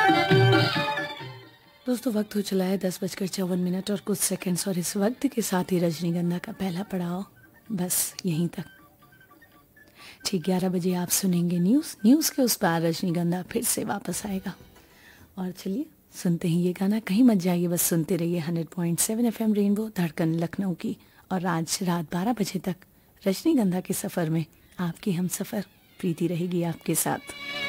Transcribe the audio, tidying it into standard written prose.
दोस्तों वक्त हो चला है 10:54 और कुछ सेकंड्स और इस वक्त के साथ ही रजनीगंधा का पहला पड़ाव बस यहीं तक। ठीक 11 बजे आप सुनेंगे न्यूज़ के उस पार रजनीगंधा फिर से वापस आएगा। और चलिए सुनते हैं ये गाना, कहीं मत जाइए, बस सुनते रहिए 100.7 FM रेनबो धड़कन लखनऊ की। और आज रात 12 बजे तक रजनीगंधा के सफ़र में आपकी हम सफ़र प्रीति रहेगी आपके साथ।